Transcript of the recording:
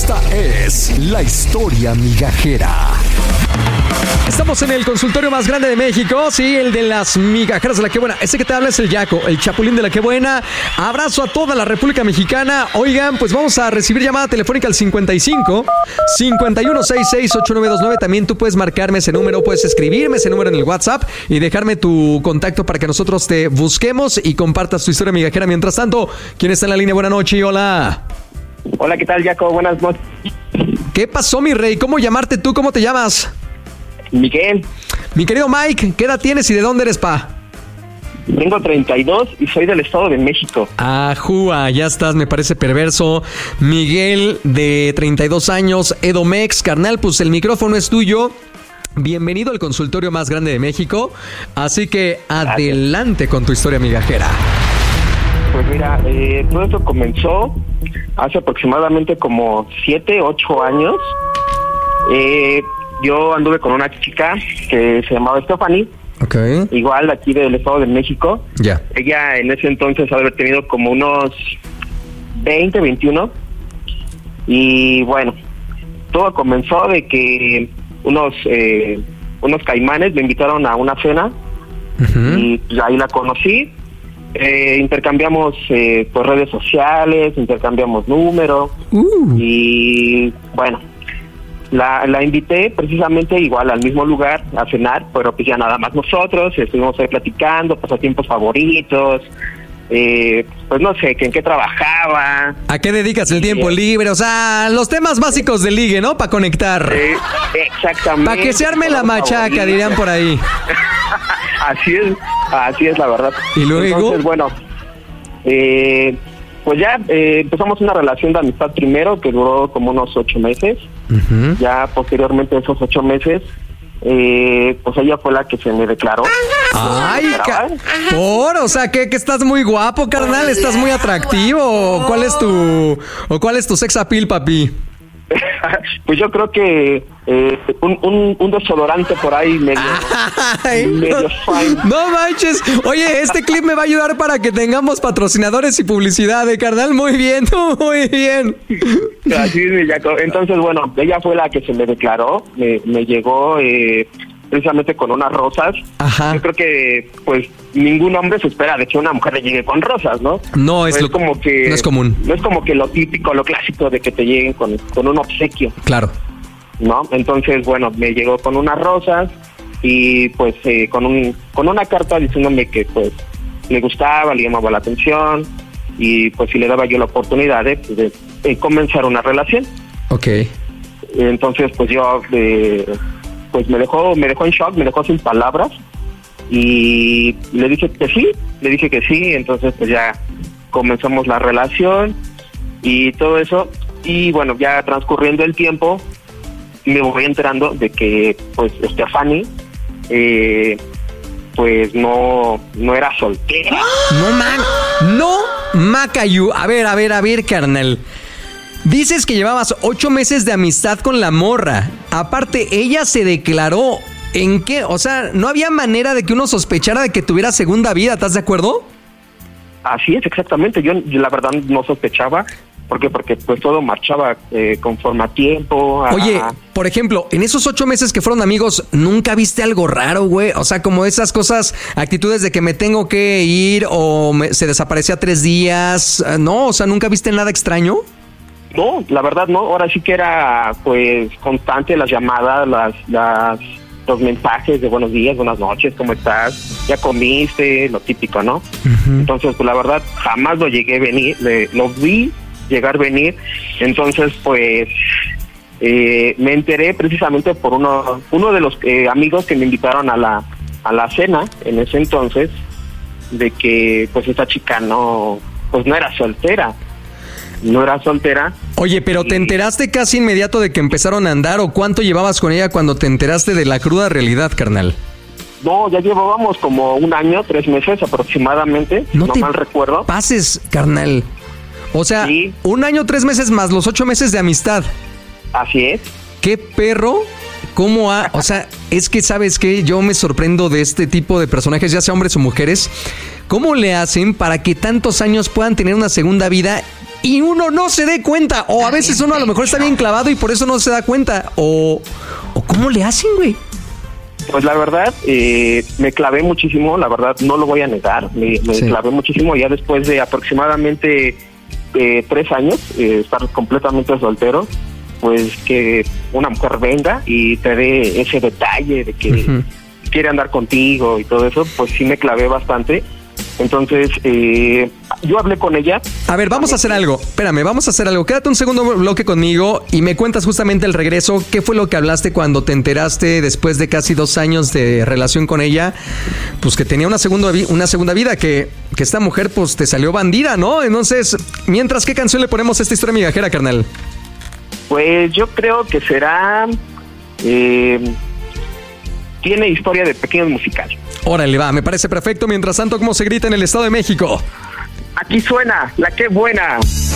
Esta es la historia migajera. Estamos en el consultorio más grande de México, sí, el de las migajeras de La Que Buena. Ese que te habla es el Yaco, el chapulín de La Que Buena. Abrazo a toda la República Mexicana. Oigan, pues vamos a recibir llamada telefónica al 55 5166 8929. También tú puedes marcarme ese número, puedes escribirme ese número en el WhatsApp y dejarme tu contacto para que nosotros te busquemos y compartas tu historia migajera. Mientras tanto, ¿quién está en la línea? Buenas noches, hola. Hola, ¿qué tal, Jaco? Buenas noches. ¿Qué pasó, mi rey? ¿Cómo llamarte tú? ¿Cómo te llamas? Miguel. Mi querido Mike, ¿qué edad tienes y de dónde eres, pa? Tengo 32 y soy del Estado de México. Ajúa, ya estás, me parece perverso. Miguel, de 32 años, Edomex, carnal, pues el micrófono es tuyo. Bienvenido al consultorio más grande de México. Así que adelante con tu historia migajera. Pues mira, todo esto comenzó hace aproximadamente como 7, 8 años. Yo anduve con una chica que se llamaba Stephanie. Okay. Igual aquí del Estado de México. Ya. Ella en ese entonces había tenido como unos 20, 21. Y bueno, todo comenzó de que unos caimanes me invitaron a una cena. Uh-huh. Y pues ahí la conocí. Intercambiamos por redes sociales, intercambiamos números. Y bueno, la invité precisamente igual al mismo lugar a cenar, pero pues ya nada más nosotros, estuvimos ahí platicando, pasatiempos favoritos, pues no sé, en qué trabajaba. ¿A qué dedicas el tiempo libre? O sea, los temas básicos de ligue, ¿no? Para conectar. Exactamente. Para que se arme la machaca, dirían por ahí. Así es la verdad. Y luego, entonces, bueno, pues ya empezamos una relación de amistad primero que duró como unos 8 meses. Uh-huh. Ya posteriormente de esos 8 meses, pues ella fue la que se me declaró. Ay, o sea, que estás muy guapo, carnal, estás muy atractivo. ¿Cuál es tu sex appeal, papi? Pues yo creo que un desodorante por ahí medio fine. No manches. Oye, este clip me va a ayudar para que tengamos patrocinadores y publicidad, carnal. Muy bien, muy bien. Así es, Jaco. Entonces, bueno, ella fue la que se me declaró. Me llegó precisamente con unas rosas. Ajá. Yo creo que, pues, ningún hombre se espera de que una mujer le llegue con rosas, ¿no? No es como que no es común. No es como que lo típico, lo clásico de que te lleguen con un obsequio. Claro. ¿No? Entonces, bueno, me llegó con unas rosas y pues con una carta diciéndome que pues le gustaba, le llamaba la atención y pues si le daba yo la oportunidad de comenzar una relación. Okay. Entonces, pues yo pues me dejó en shock, me dejó sin palabras y le dije que sí, entonces pues ya comenzamos la relación y todo eso y bueno, ya transcurriendo el tiempo me voy enterando de que pues Stephanie pues no era soltera. No Macayu. A ver, carnal. Dices que llevabas 8 meses de amistad con la morra. Aparte, ella se declaró. ¿En qué? O sea, no había manera de que uno sospechara de que tuviera segunda vida, ¿estás de acuerdo? Así es, exactamente. Yo la verdad no sospechaba. ¿Por qué? Porque pues todo marchaba conforme a tiempo. Oye, por ejemplo, en esos 8 meses que fueron amigos, ¿nunca viste algo raro, güey? O sea, como esas cosas, actitudes de que me tengo que ir o se desaparecía 3 días. ¿No? O sea, ¿nunca viste nada extraño? No, la verdad no. Ahora sí que era pues constante las llamadas, los mensajes de buenos días, buenas noches, ¿cómo estás? ¿Ya comiste? Lo típico, ¿no? Uh-huh. Entonces, pues la verdad, jamás lo vi llegar venir. Entonces, pues me enteré precisamente por uno de los amigos que me invitaron a la cena en ese entonces, de que pues esta chica no era soltera. Oye, pero ¿te enteraste casi inmediato de que empezaron a andar o cuánto llevabas con ella cuando te enteraste de la cruda realidad, carnal? No, ya llevábamos como 1 año, 3 meses aproximadamente, no mal recuerdo. Pases, carnal. O sea, sí. 1 año, 3 meses más los 8 meses de amistad. Así es. ¿Qué perro? O sea, es que, ¿sabes qué? Yo me sorprendo de este tipo de personajes, ya sea hombres o mujeres. ¿Cómo le hacen para que tantos años puedan tener una segunda vida y uno no se dé cuenta. O a veces uno a lo mejor está bien clavado y por eso no se da cuenta. O ¿cómo le hacen, güey? Pues la verdad, me clavé muchísimo, la verdad no lo voy a negar, me clavé muchísimo ya después de aproximadamente 3 años, estar completamente soltero, pues que una mujer venga y te dé ese detalle de que quiere andar contigo y todo eso, pues sí me clavé bastante. Entonces, yo hablé con ella. A ver, vamos a hacer algo. Espérame, vamos a hacer algo. Quédate un segundo bloque conmigo y me cuentas justamente el regreso. ¿Qué fue lo que hablaste cuando te enteraste después de casi 2 años de relación con ella? Pues que tenía una segunda vida, que esta mujer pues te salió bandida, ¿no? Entonces, mientras, ¿qué canción le ponemos a esta historia migajera, carnal? Pues yo creo que será... tiene historia de pequeños musicales. Órale, va, me parece perfecto. Mientras tanto, ¿cómo se grita en el Estado de México? Aquí suena La Qué Buena.